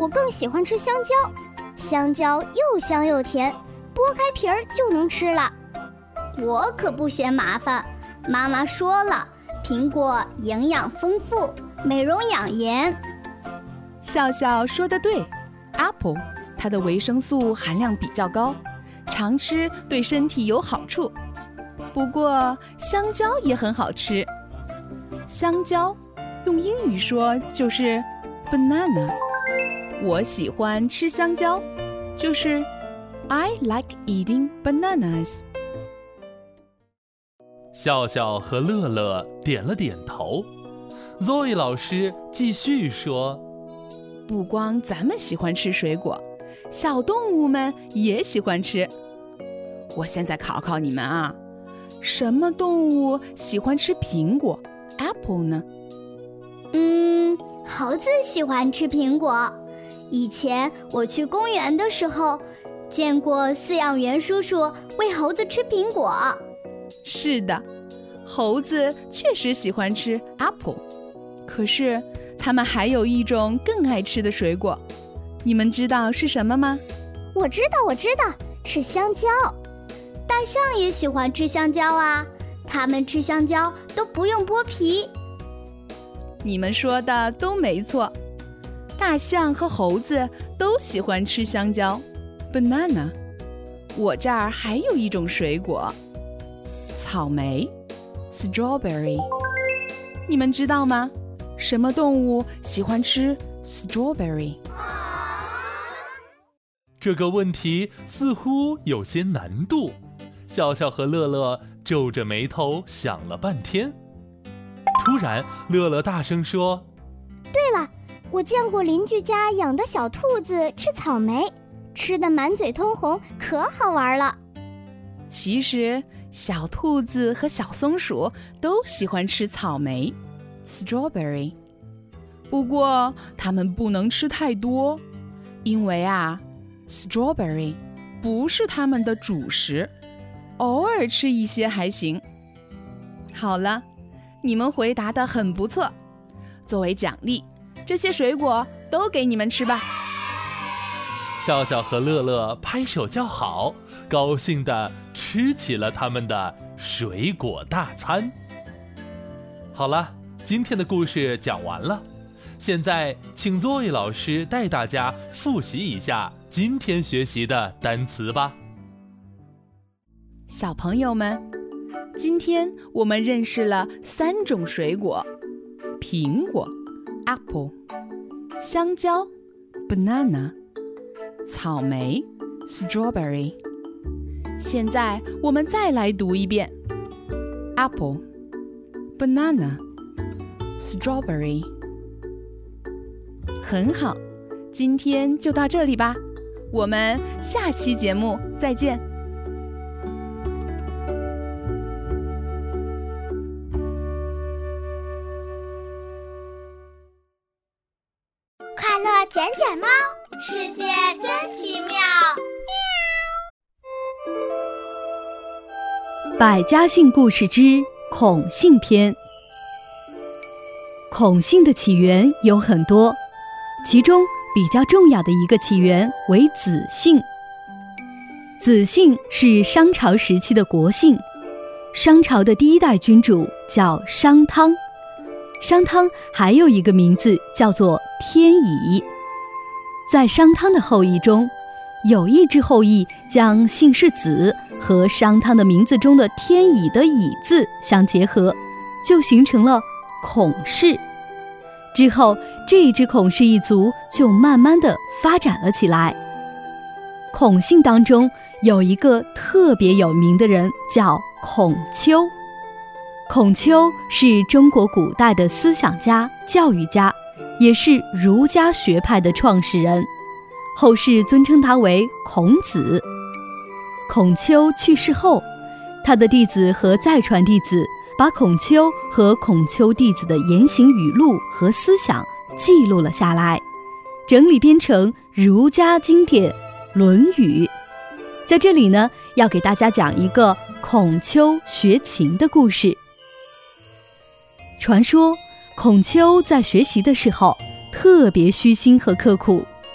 我更喜欢吃香蕉，香蕉又香又甜，剥开皮儿就能吃了。 我可不嫌麻烦，妈妈说了，苹果营养丰富，美容养颜。 笑笑说得对 ，Apple 它的维生素含量比较高，常吃对身体有好处。不过香蕉也很好吃，香蕉用英语说就是 banana。我喜欢吃香蕉，就是 I like eating bananas。 笑笑和乐乐点了点头。Zoe 老师继续说， 不光咱们喜欢吃水果，小动物们也喜欢吃。我现在考考你们啊，什么动物喜欢吃苹果 Apple 呢？ 猴子喜欢吃苹果。以前我去公园的时候，见过饲养员叔叔喂猴子吃苹果。 是的，猴子确实喜欢吃 Apple， 可是它们还有一种更爱吃的水果，你们知道是什么吗？ 我知道，是香蕉。 大象也喜欢吃香蕉啊，它们吃香蕉都不用剥皮。 你们说的都没错，大象和猴子都喜欢吃香蕉 banana。 我这儿还有一种水果，草莓 strawberry。 你们知道吗？什么动物喜欢吃 strawberry？ 这个问题似乎有些难度。笑笑和乐乐皱着眉头想了半天。突然，乐乐大声说： 对了，我见过邻居家养的小兔子吃草莓，吃得满嘴通红，可好玩了。 其实小兔子和小松鼠都喜欢吃草莓 strawberry， 不过它们不能吃太多，因为strawberry 不是它们的主食，偶尔吃一些还行。好了，你们回答得很不错，作为奖励，这些水果都给你们吃吧。 笑笑和乐乐拍手叫好，高兴地吃起了他们的水果大餐。好了，今天的故事讲完了，现在请 Zoe 老师带大家复习一下今天学习的单词吧。 小朋友们，今天我们认识了3种水果：苹果 Apple， 香蕉 Banana， 草莓 Strawberry。 现在我们再来读一遍 Apple Banana Strawberry。 很好，今天就到这里吧，我们下期节目再见。 快乐捡捡猫， 世界真奇妙。 百家姓故事之孔姓篇。孔姓的起源有很多，其中比较重要的一个起源为子姓。子姓是商朝时期的国姓，商朝的第1代君主叫商汤。商汤还有一个名字叫做天乙。在商汤的后裔中，有一支后裔将姓氏子和商汤的名字中的天乙的乙字相结合，就形成了孔氏。之后这一支孔氏一族就慢慢地发展了起来。孔姓当中有一个特别有名的人叫孔丘。孔丘是中国古代的思想家、教育家，也是儒家学派的创始人，后世尊称他为孔子。孔丘去世后，他的弟子和再传弟子把孔丘和孔丘弟子的言行语录和思想记录了下来，整理编成儒家经典《论语》。在这里呢，要给大家讲一个孔丘学琴的故事。传说孔丘在学习的时候特别虚心和刻苦，